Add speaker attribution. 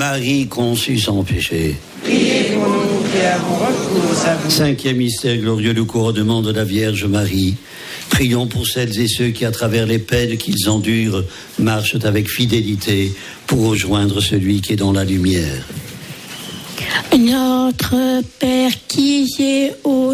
Speaker 1: Marie conçue sans péché.
Speaker 2: Priez pour nous qui avons recours à vous.
Speaker 1: Cinquième mystère glorieux, le couronnement de la Vierge Marie. Prions pour celles et ceux qui, à travers les peines qu'ils endurent, marchent avec fidélité pour rejoindre celui qui est dans la lumière.
Speaker 3: Notre Père qui est aux